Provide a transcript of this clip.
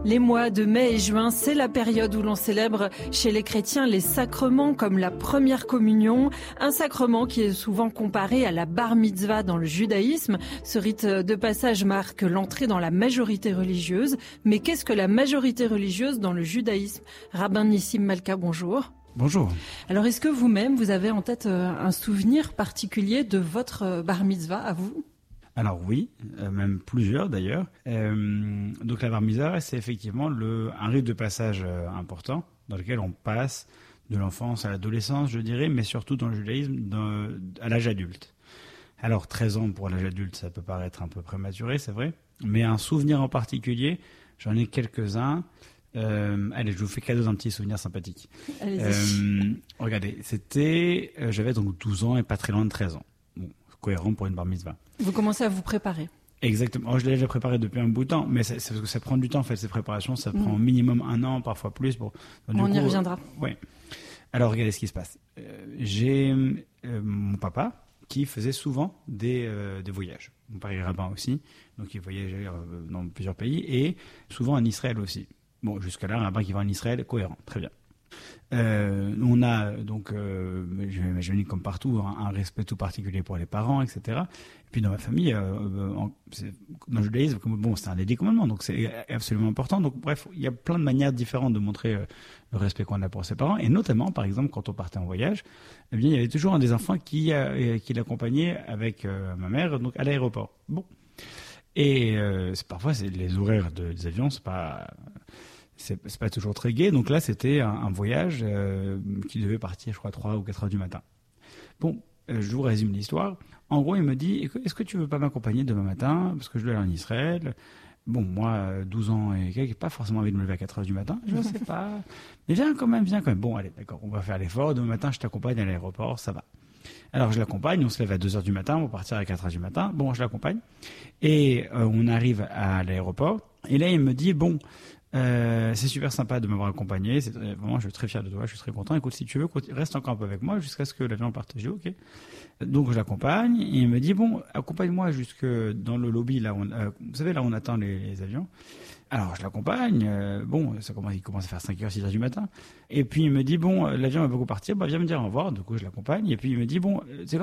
Les mois de mai et juin, c'est la période où l'on célèbre chez les chrétiens les sacrements comme la première communion, un sacrement qui est souvent comparé à la bar mitzvah dans le judaïsme. Ce rite de passage marque l'entrée dans la majorité religieuse. Mais qu'est-ce que la majorité religieuse dans le judaïsme? Rabbin Nissim Malka, bonjour. Bonjour. Alors est-ce que vous-même, vous avez en tête un souvenir particulier de votre bar mitzvah à vous? Alors oui, même plusieurs d'ailleurs. Donc la bar mitzvah, c'est effectivement un rite de passage important dans lequel on passe de l'enfance à l'adolescence, je dirais, mais surtout dans le judaïsme, à l'âge adulte. Alors 13 ans pour l'âge adulte, ça peut paraître un peu prématuré, c'est vrai, mais un souvenir en particulier, j'en ai quelques-uns. Allez, je vous fais cadeau d'un petit souvenir sympathique. Regardez, j'avais donc 12 ans et pas très loin de 13 ans. Bon, cohérent pour une bar mitzvah. Vous commencez à vous préparer. Exactement. Je l'ai déjà préparé depuis un bout de temps, mais c'est parce que ça prend du temps en fait, ces préparations. Ça prend au minimum 1 an, parfois plus. On y reviendra. Ouais. Alors regardez ce qui se passe. J'ai mon papa qui faisait souvent des voyages. Mon père est rabbin aussi, donc il voyageait dans plusieurs pays et souvent en Israël aussi. Bon, jusqu'à là, un rabbin qui va en Israël, cohérent, très bien. On a donc, j'imagine comme partout, un respect tout particulier pour les parents, etc. Et puis dans ma famille, dans le judaïsme, bon, c'est un des 10 commandements, donc c'est absolument important. Donc bref, il y a plein de manières différentes de montrer le respect qu'on a pour ses parents. Et notamment, par exemple, quand on partait en voyage, eh bien, il y avait toujours un des enfants qui l'accompagnait avec ma mère, donc à l'aéroport. Bon. Et parfois, les horaires des avions, c'est pas toujours très gai. Donc là, c'était un voyage qui devait partir, je crois, 3 ou 4 heures du matin. Bon, je vous résume l'histoire. En gros, il me dit, est-ce que tu veux pas m'accompagner demain matin? Parce que je dois aller en Israël. Bon, moi, 12 ans et quelques, pas forcément envie de me lever à 4 heures du matin. Je ne sais pas. Mais viens quand même. Bon, allez, d'accord, on va faire l'effort. Demain matin, je t'accompagne à l'aéroport, ça va. Alors je l'accompagne, on se lève à 2 heures du matin, on va partir à 4 heures du matin. Bon, je l'accompagne. Et on arrive à l'aéroport. Et là, il me dit, bon, c'est super sympa de m'avoir accompagné. Vraiment, je suis très fier de toi, je suis très content. Écoute, si tu veux, reste encore un peu avec moi jusqu'à ce que l'avion parte. Je dis ok. Donc je l'accompagne et il me dit bon, accompagne-moi jusque dans le lobby là. Vous savez là où on attend les avions. Alors je l'accompagne. Bon, il commence à faire 5h, 6h du matin. Et puis il me dit bon, l'avion va beaucoup partir. Bah viens me dire au revoir. Du coup je l'accompagne. Et puis il me dit bon, c'est